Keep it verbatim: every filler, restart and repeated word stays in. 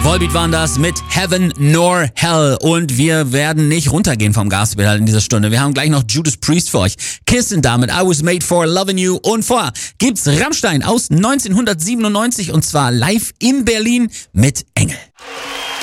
Volbeat waren das mit Heaven nor Hell. Und wir werden nicht runtergehen vom Gaspedal in dieser Stunde. Wir haben gleich noch Judas Priest für euch. Kissen damit, I Was Made For Loving You. Und vorher gibt's Rammstein aus neunzehnhundertsiebenundneunzig und zwar live in Berlin mit